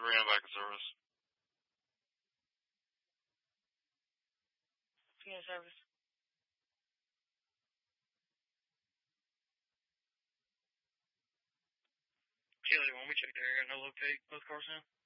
3, I'm back in service. Being service. Kelly, when we check the area, no locate both cars in?